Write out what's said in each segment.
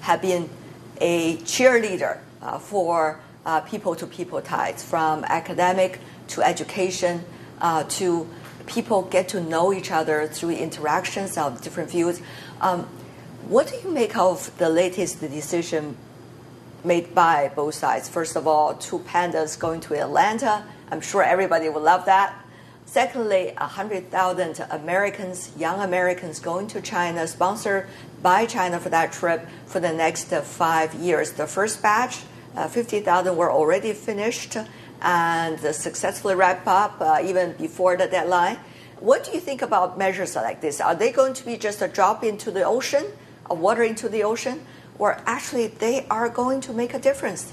have been a cheerleader for people-to-people ties, from academic to education to people get to know each other through interactions of different views. What do you make of the latest decision made by both sides? First of all, 2 pandas going to Atlanta. I'm sure everybody would love that. Secondly, 100,000 Americans, young Americans going to China, sponsored by China for that trip for the next 5 years. The first batch, 50,000 were already finished and successfully wrapped up even before the deadline. What do you think about measures like this? Are they going to be just a drop into the ocean, a water into the ocean, or actually they are going to make a difference?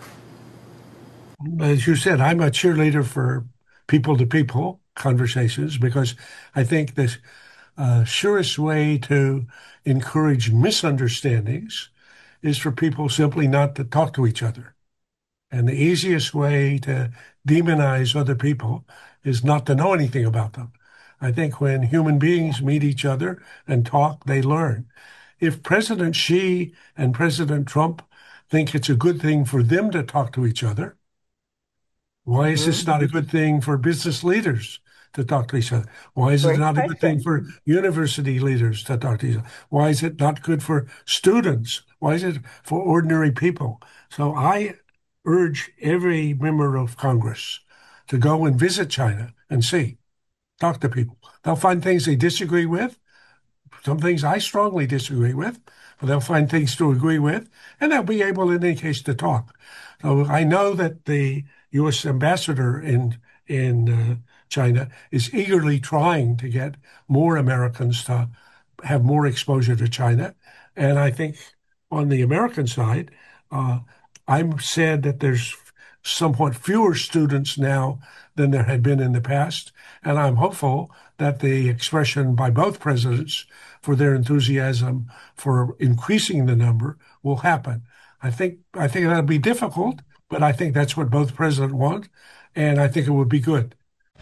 As you said, I'm a cheerleader for people-to-people conversations because I think the surest way to encourage misunderstandings is for people simply not to talk to each other. And the easiest way to demonize other people is not to know anything about them. I think when human beings meet each other and talk, they learn. If President Xi and President Trump think it's a good thing for them to talk to each other, why is this not a good thing for business leaders to talk to each other? Why is it not a good thing for university leaders to talk to each other? Why is it not good for students? Why is it for ordinary people? So I urge every member of Congress to go and visit China and see, talk to people. They'll find things they disagree with, some things I strongly disagree with, but they'll find things to agree with, and they'll be able, in any case, to talk. So I know that the U.S. ambassador in China is eagerly trying to get more Americans to have more exposure to China. And I think on the American side, I'm sad that there's somewhat fewer students now than there had been in the past. And I'm hopeful that the expression by both presidents for their enthusiasm for increasing the number will happen. I think that'll be difficult, but I think that's what both presidents want, and I think it would be good.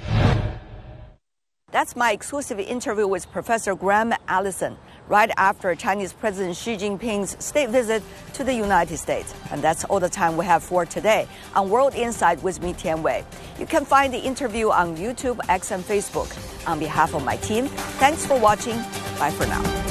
That's my exclusive interview with Professor Graham Allison right after Chinese President Xi Jinping's state visit to the United States. And that's all the time we have for today on World Insight with me, Tian Wei. You can find the interview on YouTube, X, and Facebook. On behalf of my team, thanks for watching. Bye for now.